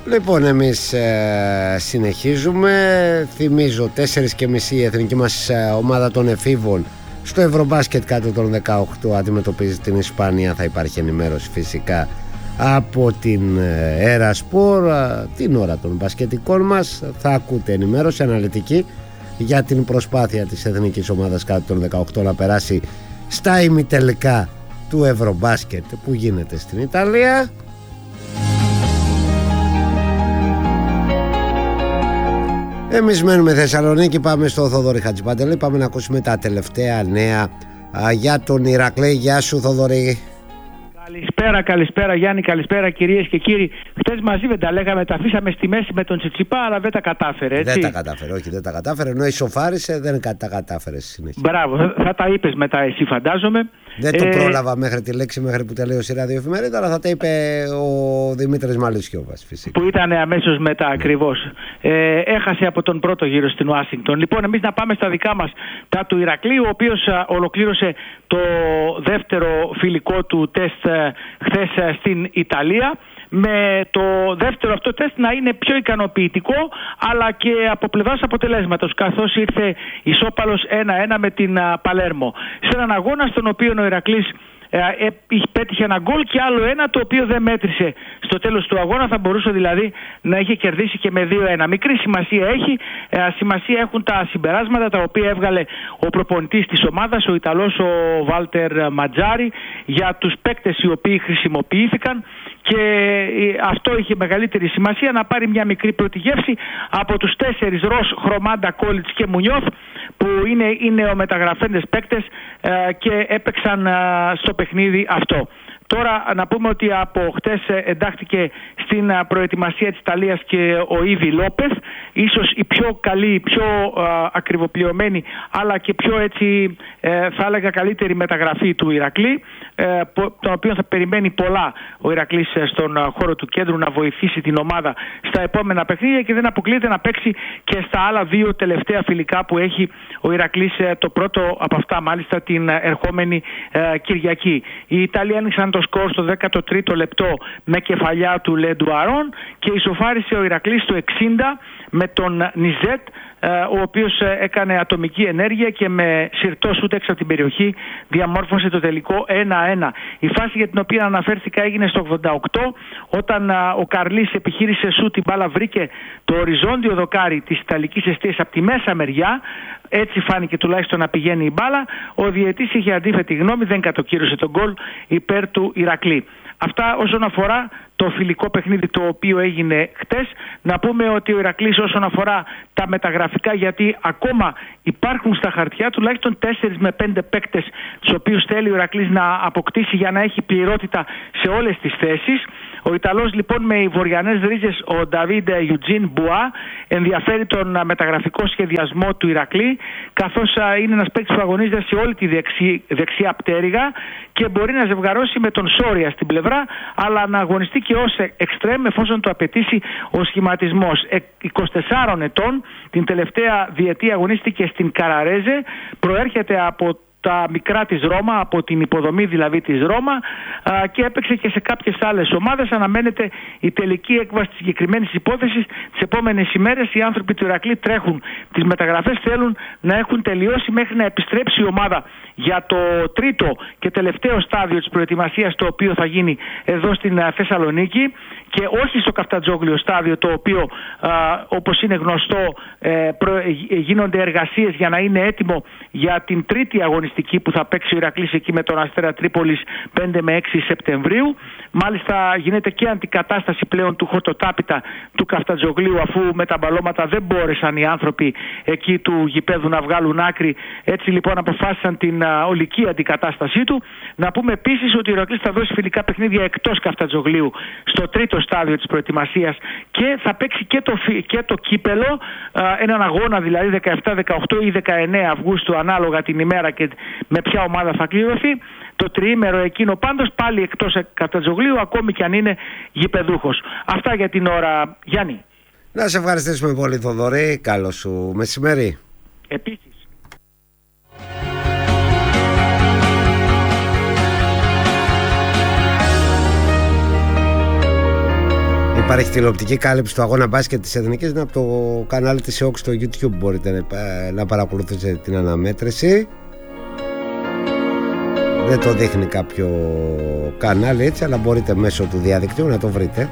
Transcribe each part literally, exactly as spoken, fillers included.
Λοιπόν, εμείς ε, συνεχίζουμε. Θυμίζω τέσσερις και μισή η εθνική μας ε, ομάδα των εφήβων στο Ευρωμπάσκετ κάτω των δεκαοκτώ αντιμετωπίζει την Ισπανία. Θα υπάρχει ενημέρωση φυσικά από την Ερασπορ την ώρα των μπασκετικών μας. Θα ακούτε ενημέρωση αναλυτική για την προσπάθεια της εθνικής ομάδας κάτω των δεκαοκτώ να περάσει στα ημιτελικά του Ευρωμπάσκετ που γίνεται στην Ιταλία. Εμείς μένουμε Θεσσαλονίκη, πάμε στο Θοδωρή Χατζηπαντελή, πάμε να ακούσουμε τα τελευταία νέα α, για τον Ηρακλή. Γεια σου Θοδωρή. Καλησπέρα, καλησπέρα Γιάννη, καλησπέρα κυρίες και κύριοι. Χτες μαζί δεν τα λέγαμε, τα αφήσαμε στη μέση με τον Τσιτσιπά, αλλά δεν τα κατάφερε, έτσι. Δεν τα κατάφερε, όχι δεν τα κατάφερε, ενώ ισοφάρισε δεν τα κατάφερε στη συνέχεια. Μπράβο, θα, θα τα είπες μετά εσύ φαντάζομαι. Δεν το ε... πρόλαβα μέχρι τη λέξη, μέχρι που τελείωσε η ραδιοεφημερίδα, αλλά θα τα είπε ο Δημήτρης Μαλισιώβας φυσικά. Που ήταν αμέσως μετά ακριβώς. Ε, έχασε από τον πρώτο γύρο στην Ουάσιγκτον. Λοιπόν, εμείς να πάμε στα δικά μας, τα του Ηρακλείου, ο οποίος α, ολοκλήρωσε το δεύτερο φιλικό του τεστ α, χθες α, στην Ιταλία. Με το δεύτερο αυτό τεστ να είναι πιο ικανοποιητικό, αλλά και από πλευράς αποτελέσματος, καθώς ήρθε ισόπαλος ένα ένα με την α, Παλέρμο. Σε έναν αγώνα στον οποίο ο Ηρακλής Ε, πέτυχε ένα γκολ και άλλο ένα το οποίο δεν μέτρησε στο τέλος του αγώνα. Θα μπορούσε δηλαδή να είχε κερδίσει και με δύο ένα. Μικρή σημασία έχει, ε, σημασία έχουν τα συμπεράσματα τα οποία έβγαλε ο προπονητής της ομάδας, ο Ιταλός ο Βάλτερ Ματζάρι, για τους παίκτες οι οποίοι χρησιμοποιήθηκαν, και αυτό είχε μεγαλύτερη σημασία, να πάρει μια μικρή πρώτη γεύση από τους τέσσερις Ρος, Χρωμάντα, Κόλιτς και Μουνιώθ, που είναι οι νεομεταγραφέντες παίκτες ε, και έπαιξαν ε, στο παιχνίδι αυτό. Τώρα να πούμε ότι από χτες εντάχθηκε στην προετοιμασία της Ιταλίας και ο Ήβι Λόπεθ, ίσως η πιο καλή, η πιο α, ακριβοπληρωμένη, αλλά και πιο έτσι ε, θα έλεγα καλύτερη μεταγραφή του Ηρακλή, ε, τον οποίο θα περιμένει πολλά ο Ηρακλής στον χώρο του κέντρου να βοηθήσει την ομάδα στα επόμενα παιχνίδια, και δεν αποκλείεται να παίξει και στα άλλα δύο τελευταία φιλικά που έχει ο Ηρακλής, το πρώτο από αυτά μάλιστα την ερχόμενη ε, Κυριακή. Οι Ιταλοί άνοιξαν το σκορ στο δέκατο τρίτο λεπτό με κεφαλιά του Λεντουαρόν και ισοφάρισε ο Ηρακλής στο εξήντα με τον Νιζέτ, ο οποίος έκανε ατομική ενέργεια και με συρτό σούτ έξω από την περιοχή διαμόρφωσε το τελικό ένα ένα. Η φάση για την οποία αναφέρθηκα έγινε στο ογδόντα οκτώ, όταν ο Καρλής επιχείρησε σούτ, η μπάλα βρήκε το οριζόντιο δοκάρι της Ιταλικής εστίας από τη μέσα μεριά. Έτσι φάνηκε τουλάχιστον να πηγαίνει η μπάλα. Ο διαιτής είχε αντίθετη γνώμη, δεν κατοκύρωσε τον γκολ υπέρ του Ηρακλή. Αυτά όσον αφορά το φιλικό παιχνίδι το οποίο έγινε χτες. Να πούμε ότι ο Ηρακλής όσον αφορά τα μεταγραφικά, γιατί ακόμα υπάρχουν στα χαρτιά τουλάχιστον τέσσερις με πέντε παίκτες τους οποίους θέλει ο Ηρακλής να αποκτήσει για να έχει πληρότητα σε όλες τις θέσεις. Ο Ιταλός λοιπόν με οι βορειανές ρίζες, ο Νταβίντ Ιουτζίν Μπουά, ενδιαφέρει τον μεταγραφικό σχεδιασμό του Ηρακλή, καθώς είναι ένας παίκτης που αγωνίζεται σε όλη τη δεξί, δεξιά πτέρυγα και μπορεί να ζευγαρώσει με τον Σόρια στην πλευρά, αλλά να αγωνιστεί και ως εξτρέμ εφόσον το απαιτήσει ο σχηματισμός. είκοσι τεσσάρων ετών, την τελευταία διετία αγωνίστηκε στην Καραρέζε, προέρχεται από τα μικρά της Ρώμα, από την υποδομή δηλαδή της Ρώμα, α, και έπαιξε και σε κάποιες άλλες ομάδες. Αναμένεται η τελική έκβαση της συγκεκριμένης υπόθεσης τις επόμενες ημέρες. Οι άνθρωποι του Ηρακλή τρέχουν τις μεταγραφές, θέλουν να έχουν τελειώσει μέχρι να επιστρέψει η ομάδα για το τρίτο και τελευταίο στάδιο της προετοιμασίας, το οποίο θα γίνει εδώ στην Θεσσαλονίκη και όχι στο Καφτατζόγλιο στάδιο, το οποίο α, όπως είναι γνωστό ε, προ, γίνονται εργασίες για να είναι έτοιμο για την τρίτη αγωνιστική που θα παίξει ο Ηρακλής εκεί με τον Αστέρα Τρίπολης πέντε με έξι Σεπτεμβρίου. Μάλιστα γίνεται και αντικατάσταση πλέον του χορτοτάπητα του Καφτατζογλίου, αφού με τα μπαλώματα δεν μπόρεσαν οι άνθρωποι εκεί του γηπέδου να βγάλουν άκρη. Έτσι λοιπόν αποφάσισαν την α, ολική αντικατάστασή του. Να πούμε επίσης ότι ο Ηρακλής θα δώσει φιλικά παιχνίδια εκτός Καφτατζογλίου στο τρίτο στάδιο της προετοιμασίας και θα παίξει και το, και το κύπελο, α, έναν αγώνα δηλαδή δεκαεπτά, δεκαοκτώ ή δεκαεννέα Αυγούστου ανάλογα την ημέρα και με ποια ομάδα θα κληρωθεί. Το τριήμερο εκείνο πάντως πάλι εκτός Καφτατζογλίου, ακόμη και αν είναι γηπεδούχος. Αυτά για την ώρα, Γιάννη. Να σε ευχαριστήσουμε πολύ Θοδωρή, καλό σου μεσημέρι. Επίσης. Υπάρχει τηλεοπτική κάλυψη του αγώνα μπάσκετ της Εθνικής, είναι από το κανάλι της ΕΟΚ στο YouTube, μπορείτε να παρακολουθήσετε την αναμέτρηση. Δεν το δείχνει κάποιο κανάλι έτσι, αλλά μπορείτε μέσω του διαδικτύου να το βρείτε.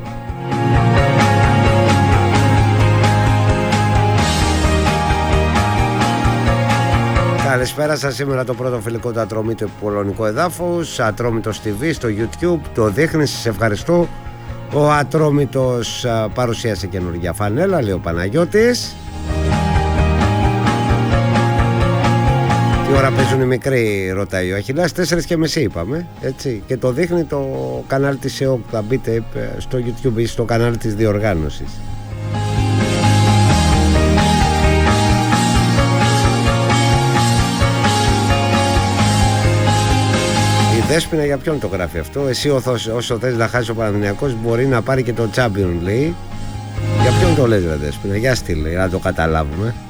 Καλησπέρα σας. Σήμερα το πρώτο φιλικό του Ατρόμητο Πολωνικού Εδάφους, Ατρόμητος τι βι στο YouTube, το δείχνει, σας ευχαριστώ. Ο Ατρόμητος παρουσίασε καινούργια φανέλα, λέει ο Παναγιώτης. Τι ώρα παίζουν οι μικροί, ρωτάει ο Αχιλλάς. Τέσσερις και μισή είπαμε, έτσι. Και το δείχνει το κανάλι της ΕΟΚ. Θα μπείτε στο YouTube ή στο κανάλι της διοργάνωσης. Δέσποινα, για ποιον το γράφει αυτό? Εσύ όσο θες να χάσει ο Παναθηναϊκός μπορεί να πάρει και το Champions League. Για ποιον το λες ρε Δέσποινα? Για στείλε, να το καταλάβουμε.